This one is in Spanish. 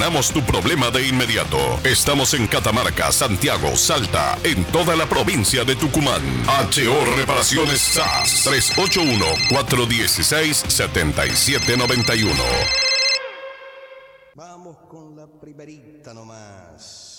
solucionamos tu problema de inmediato. Estamos en Catamarca, Santiago, Salta, en toda la provincia de Tucumán. H.O. Reparaciones SAS, 381-416-7791. Vamos con la primerita nomás.